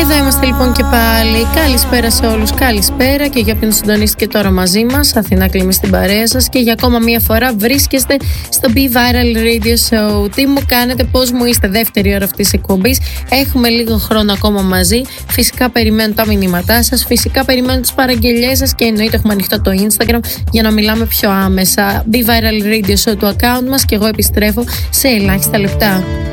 Εδώ είμαστε λοιπόν και πάλι. Καλησπέρα σε όλους, καλησπέρα και για όποιον συντονίστηκε τώρα μαζί μας. Αθηνά Κλίμη στην παρέα σας και για ακόμα μία φορά βρίσκεστε στο Be Viral Radio Show. Τι μου κάνετε, πώς μου είστε, δεύτερη ώρα αυτής της εκπομπής. Έχουμε λίγο χρόνο ακόμα μαζί. Φυσικά περιμένω τα μηνύματά σας, φυσικά περιμένω τις παραγγελιές σας και εννοείται έχουμε ανοιχτό το Instagram για να μιλάμε πιο άμεσα. Be Viral Radio Show, το account μας, και εγώ επιστρέφω σε ελάχιστα λεπτά.